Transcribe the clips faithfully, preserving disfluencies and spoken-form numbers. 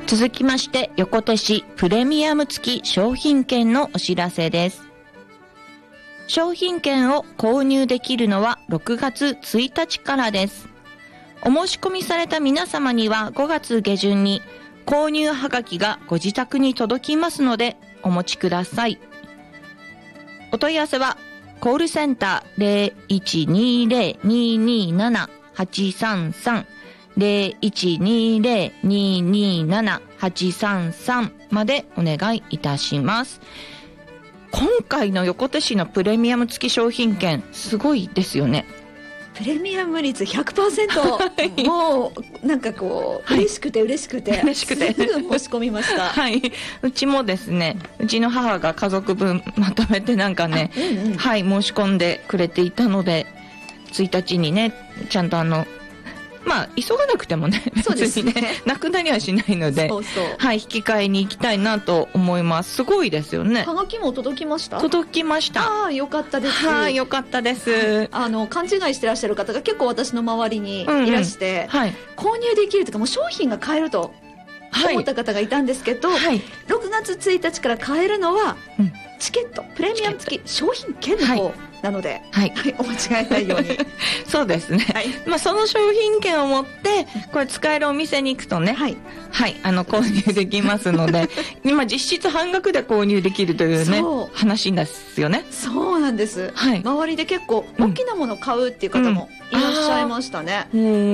続きまして、横手市プレミアム付き商品券のお知らせです。商品券を購入できるのはろくがつついたちからです。お申し込みされた皆様にはごがつげじゅんに購入はがきがご自宅に届きますのでお持ちください。お問い合わせはコールセンター ゼロいちにゼロ にーにーなな はちさんさん ゼロいちにゼロ にーにーなな はちさんさん までお願いいたします。今回の横手市のプレミアム付き商品券すごいですよね。 プレミアム率 ひゃくパーセント、はい、もうなんかこう、はい、嬉しくて嬉しくて嬉しくてすぐ申し込みました。 はい、うちもですね、うちの母が家族分まとめてなんかね、うんうん、はい申し込んでくれていたのでついたちにねちゃんとあのまあ急がなくてもね別にねなくなりはしないので、そうそう、はい、引き換えに行きたいなと思います。すごいですよね。 はがきも届きました？ 届きました。 ああよかったです。 はい、よかったです。 あの勘違いしてらっしゃる方が結構私の周りにいらして、うんうん、はい、購入できるというかもう商品が買えると思った方がいたんですけど、はい、ろくがつついたちから買えるのは、うん、チケットプレミアム付き商品券の方、はいなので、はいはい、お間違えないようにそうですね、はい、まあ、その商品券を持ってこれ使えるお店に行くとね、はい、はい、あの購入できますので今実質半額で購入できるというね話ですよね。 そうなんです、はい、周りで結構大きなものを買うっていう方もいらっしゃいましたね、うん、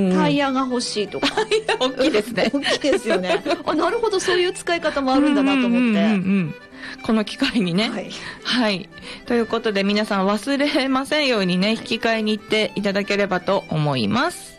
タイヤが欲しいとか大きいですね大きいですよねあ、なるほど、そういう使い方もあるんだなと思って、うんうんうんうん、 この機会にね、はい、はい、ということで皆さん忘れませんようにね引き換えに行っていただければと思います。